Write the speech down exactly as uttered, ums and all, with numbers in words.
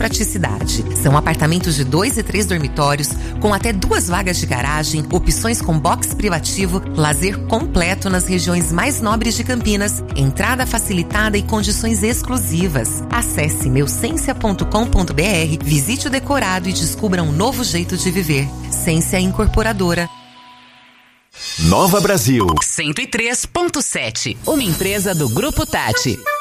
praticidade. São apartamentos de dois e três dormitórios, com até duas vagas de garagem, opções com box privativo, lazer completo nas regiões mais nobres de Campinas, entrada facilitada e condições exclusivas. Acesse meucensia ponto com ponto br, visite o decorado e descubra um novo jeito de viver. Cência Incorporadora. Nova Brasil cento e três ponto sete, uma empresa do Grupo Tati.